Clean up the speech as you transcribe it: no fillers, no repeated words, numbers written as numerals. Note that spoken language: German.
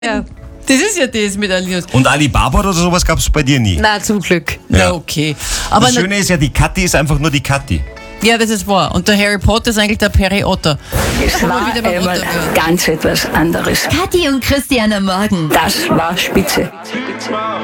Ja. Das ist ja das mit Linus. Und Alibaba oder sowas gab es bei dir nie? Na, zum Glück. Ja. Na, okay. Aber Das Schöne ist ja, die Kathi ist einfach nur die Kathi. ja, das ist wahr. Und der Harry Potter ist eigentlich der Perry Otter. Es war wieder beim einmal Otter werden. ganz etwas anderes. Kathi und Christian am Morgen. Das war spitze.